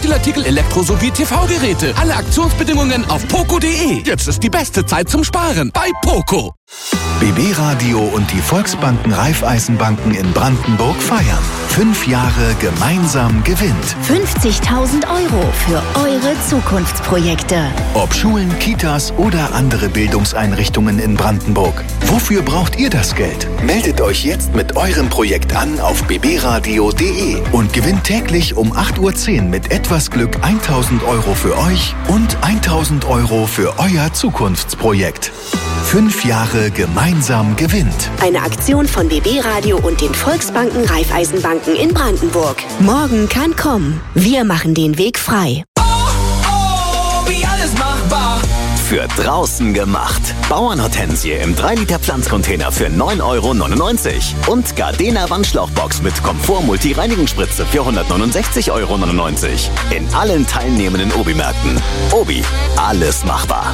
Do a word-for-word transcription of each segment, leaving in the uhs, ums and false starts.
Spieleartikel, Elektro- sowie T V-Geräte. Alle Aktionsbedingungen auf poco punkt de. Jetzt ist die beste Zeit zum Sparen bei Poco. B B Radio und die Volksbanken Raiffeisenbanken in Brandenburg feiern. Fünf Jahre gemeinsam gewinnt. fünfzigtausend Euro für eure Zukunftsprojekte. Ob Schulen, Kitas oder andere Bildungseinrichtungen in Brandenburg. Wofür braucht ihr das Geld? Meldet euch jetzt mit eurem Projekt an auf b b radio punkt de und gewinnt täglich um acht Uhr zehn mit etwas Glück tausend Euro für euch und tausend Euro für euer Zukunftsprojekt. Fünf Jahre gemeinsam gewinnt. Eine Aktion von B B Radio und den Volksbanken Raiffeisenbanken in Brandenburg. Morgen kann kommen. Wir machen den Weg frei. Oh, oh, wie alles machbar. Für draußen gemacht. Bauernhortensie im drei Liter Pflanzcontainer für neun Euro neunundneunzig. Und Gardena Wandschlauchbox mit Komfort-Multi-Reinigungsspritze für hundertneunundsechzig Euro neunundneunzig. In allen teilnehmenden Obi-Märkten. Obi, alles machbar.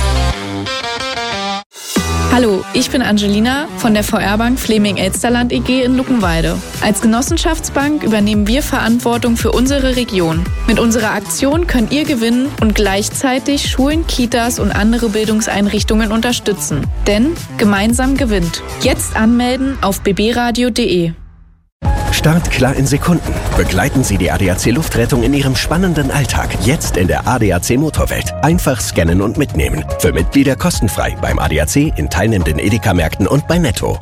Hallo, ich bin Angelina von der V R-Bank Fleming-Elsterland E G in Luckenwalde. Als Genossenschaftsbank übernehmen wir Verantwortung für unsere Region. Mit unserer Aktion könnt ihr gewinnen und gleichzeitig Schulen, Kitas und andere Bildungseinrichtungen unterstützen. Denn gemeinsam gewinnt. Jetzt anmelden auf b b radio punkt de. Start klar in Sekunden. Begleiten Sie die A D A C Luftrettung in Ihrem spannenden Alltag. Jetzt in der A D A C Motorwelt. Einfach scannen und mitnehmen. Für Mitglieder kostenfrei beim A D A C, in teilnehmenden Edeka-Märkten und bei Netto.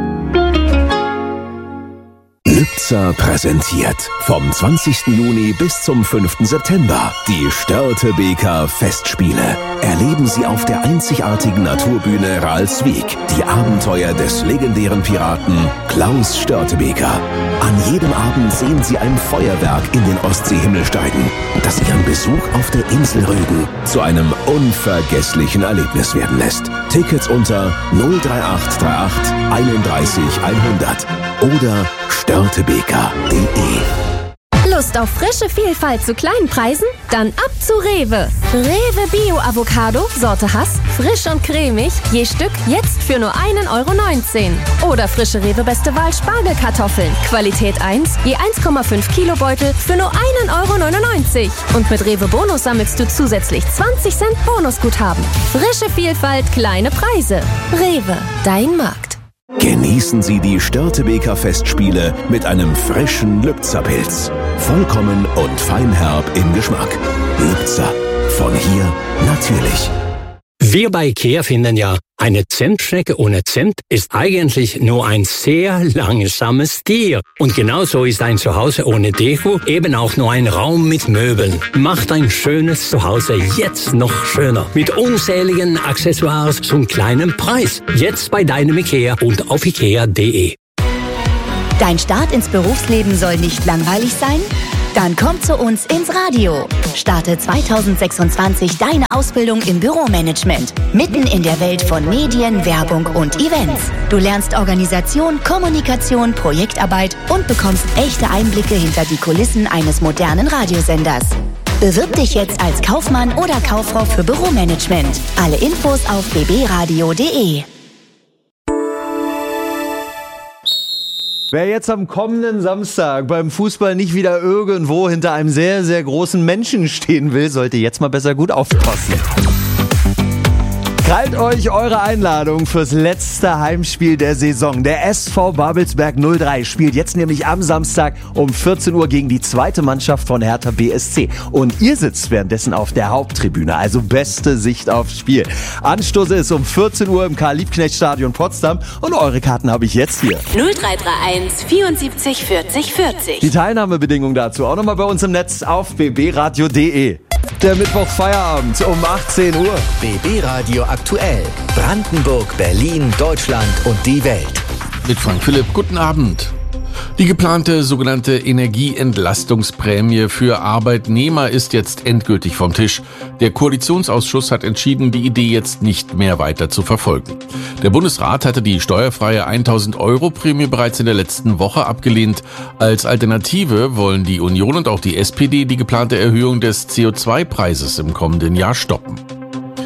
Lübzer präsentiert vom zwanzigsten Juni bis zum fünften September die Störtebeker Festspiele. Erleben Sie auf der einzigartigen Naturbühne Ralswiek die Abenteuer des legendären Piraten Klaus Störtebeker. An jedem Abend sehen Sie ein Feuerwerk in den Ostseehimmel steigen, das Ihren Besuch auf der Insel Rügen zu einem unvergesslichen Erlebnis werden lässt. Tickets unter null drei acht drei acht einunddreißig hundert oder störtebeker punkt de. Lust auf frische Vielfalt zu kleinen Preisen? Dann ab zu Rewe. Rewe Bio Avocado, Sorte Hass, frisch und cremig, je Stück jetzt für nur einen Euro neunzehn. Oder frische Rewe Beste Wahl Spargelkartoffeln, Qualität eins, je eins Komma fünf Kilo Beutel für nur einen Euro neunundneunzig. Und mit Rewe Bonus sammelst du zusätzlich zwanzig Cent Bonusguthaben. Frische Vielfalt, kleine Preise. Rewe, dein Markt. Genießen Sie die Störtebeker Festspiele mit einem frischen Lübzer Pilz. Vollkommen und feinherb im Geschmack. Lübzer. Von hier natürlich. Wir bei IKEA finden ja, eine Zimtschnecke ohne Zimt ist eigentlich nur ein sehr langsames Tier. Und genauso ist ein Zuhause ohne Deko eben auch nur ein Raum mit Möbeln. Macht ein schönes Zuhause jetzt noch schöner. Mit unzähligen Accessoires zum kleinen Preis. Jetzt bei deinem IKEA und auf ikea punkt de. Dein Start ins Berufsleben soll nicht langweilig sein? Dann komm zu uns ins Radio. Starte zweitausendsechsundzwanzig deine Ausbildung im Büromanagement. Mitten in der Welt von Medien, Werbung und Events. Du lernst Organisation, Kommunikation, Projektarbeit und bekommst echte Einblicke hinter die Kulissen eines modernen Radiosenders. Bewirb dich jetzt als Kaufmann oder Kauffrau für Büromanagement. Alle Infos auf b b radio punkt de. Wer jetzt am kommenden Samstag beim Fußball nicht wieder irgendwo hinter einem sehr, sehr großen Menschen stehen will, sollte jetzt mal besser gut aufpassen. Krallt euch eure Einladung fürs letzte Heimspiel der Saison. Der S V Babelsberg null drei spielt jetzt nämlich am Samstag um vierzehn Uhr gegen die zweite Mannschaft von Hertha B S C. Und ihr sitzt währenddessen auf der Haupttribüne, also beste Sicht aufs Spiel. Anstoß ist um vierzehn Uhr im Karl-Liebknecht-Stadion Potsdam und eure Karten habe ich jetzt hier. null drei drei eins vierundsiebzig vierzig vierzig. Die Teilnahmebedingungen dazu auch nochmal bei uns im Netz auf b b radio punkt de. Der Mittwoch-Feierabend um achtzehn Uhr. B B Radio aktuell. Brandenburg, Berlin, Deutschland und die Welt. Mit Frank Philipp, guten Abend. Die geplante sogenannte Energieentlastungsprämie für Arbeitnehmer ist jetzt endgültig vom Tisch. Der Koalitionsausschuss hat entschieden, die Idee jetzt nicht mehr weiter zu verfolgen. Der Bundesrat hatte die steuerfreie tausend Euro Prämie bereits in der letzten Woche abgelehnt. Als Alternative wollen die Union und auch die S P D die geplante Erhöhung des C O zwei Preises im kommenden Jahr stoppen.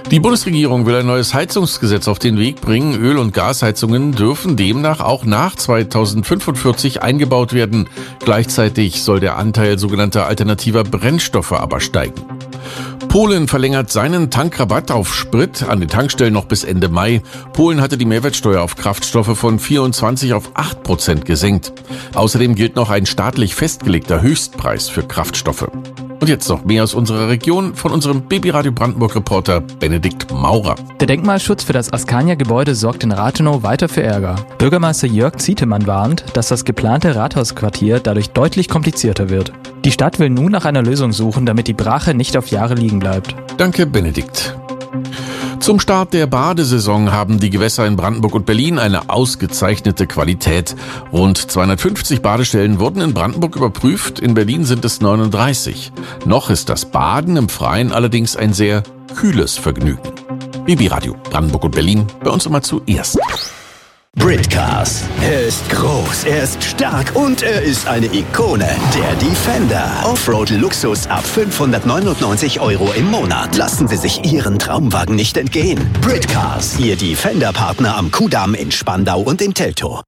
Die Bundesregierung will ein neues Heizungsgesetz auf den Weg bringen. Öl- und Gasheizungen dürfen demnach auch nach zweitausendfünfundvierzig eingebaut werden. Gleichzeitig soll der Anteil sogenannter alternativer Brennstoffe aber steigen. Polen verlängert seinen Tankrabatt auf Sprit an den Tankstellen noch bis Ende Mai. Polen hatte die Mehrwertsteuer auf Kraftstoffe von vierundzwanzig auf acht Prozent gesenkt. Außerdem gilt noch ein staatlich festgelegter Höchstpreis für Kraftstoffe. Und jetzt noch mehr aus unserer Region von unserem Babyradio Brandenburg-Reporter Benedikt Maurer. Der Denkmalschutz für das Askania-Gebäude sorgt in Rathenow weiter für Ärger. Bürgermeister Jörg Zietemann warnt, dass das geplante Rathausquartier dadurch deutlich komplizierter wird. Die Stadt will nun nach einer Lösung suchen, damit die Brache nicht auf Jahre liegen bleibt. Danke, Benedikt. Zum Start der Badesaison haben die Gewässer in Brandenburg und Berlin eine ausgezeichnete Qualität. Rund zweihundertfünfzig Badestellen wurden in Brandenburg überprüft, in Berlin sind es neununddreißig. Noch ist das Baden im Freien allerdings ein sehr kühles Vergnügen. Babyradio Brandenburg und Berlin, bei uns immer zuerst. Britcars. Er ist groß, er ist stark und er ist eine Ikone. Der Defender. Offroad-Luxus ab fünfhundertneunundneunzig Euro im Monat. Lassen Sie sich Ihren Traumwagen nicht entgehen. Britcars. Ihr Defender-Partner am Kudamm in Spandau und in Teltow.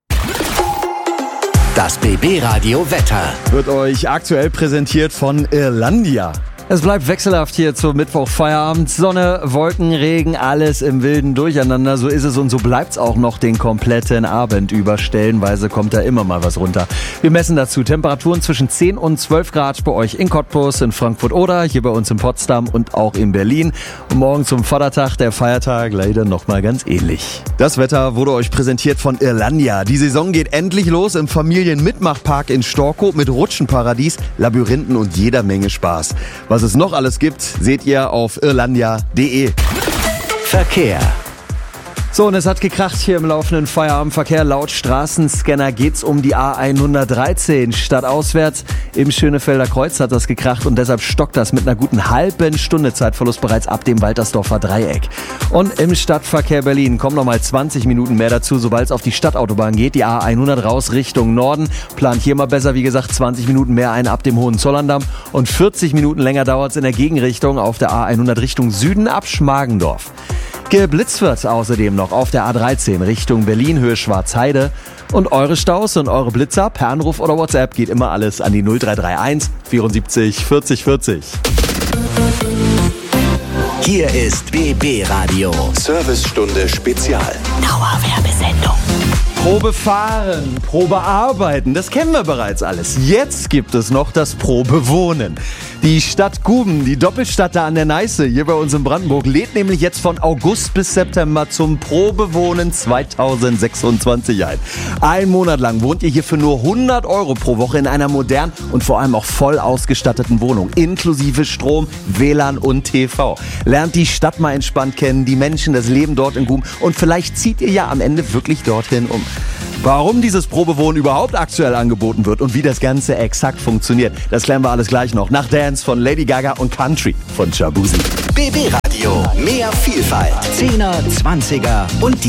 Das B B-Radio Wetter wird euch aktuell präsentiert von Irlandia. Es bleibt wechselhaft hier zum Mittwoch-Feierabend. Sonne, Wolken, Regen, alles im wilden Durcheinander. So ist es und so bleibt's auch noch den kompletten Abend über. Stellenweise kommt da immer mal was runter. Wir messen dazu Temperaturen zwischen zehn und zwölf Grad bei euch in Cottbus, in Frankfurt oder hier bei uns in Potsdam und auch in Berlin. Und morgen zum Vatertag, der Feiertag, leider nochmal ganz ähnlich. Das Wetter wurde euch präsentiert von Irlandia. Die Saison geht endlich los im Familienmitmachpark in Storkow mit Rutschenparadies, Labyrinthen und jeder Menge Spaß. Was es noch alles gibt, seht ihr auf irlandia punkt de. Verkehr. So, und es hat gekracht hier im laufenden Feierabendverkehr. Laut Straßenscanner geht's um die A hundertdreizehn. Stadtauswärts im Schönefelder Kreuz hat das gekracht und deshalb stockt das mit einer guten halben Stunde Zeitverlust bereits ab dem Waltersdorfer Dreieck. Und im Stadtverkehr Berlin kommen nochmal zwanzig Minuten mehr dazu, sobald es auf die Stadtautobahn geht. Die A hundert raus Richtung Norden. Plant hier mal besser, wie gesagt, zwanzig Minuten mehr ein ab dem Hohenzollerndamm. Und vierzig Minuten länger dauert's in der Gegenrichtung auf der A hundert Richtung Süden ab Schmargendorf. Geblitzt wird außerdem noch auf der A dreizehn Richtung Berlin, Höhe Schwarzheide. Und eure Staus und eure Blitzer per Anruf oder WhatsApp geht immer alles an die null drei drei eins vierundsiebzig vierzig vierzig. Hier ist B B-Radio. Servicestunde Spezial. Dauerwerbesendung. Probe fahren, Probe arbeiten, das kennen wir bereits alles. Jetzt gibt es noch das Probewohnen. Die Stadt Guben, die Doppelstadt da an der Neiße, hier bei uns in Brandenburg, lädt nämlich jetzt von August bis September zum Probewohnen zweitausendsechsundzwanzig ein. Ein Monat lang wohnt ihr hier für nur hundert Euro pro Woche in einer modernen und vor allem auch voll ausgestatteten Wohnung, inklusive Strom, W L A N und T V. Lernt die Stadt mal entspannt kennen, die Menschen, das Leben dort in Guben und vielleicht zieht ihr ja am Ende wirklich dorthin um. Warum dieses Probewohnen überhaupt aktuell angeboten wird und wie das Ganze exakt funktioniert, das klären wir alles gleich noch. Nach Dance von Lady Gaga und Country von Shabuzi. B B-Radio. Mehr Vielfalt. Zehner, Zwanziger und die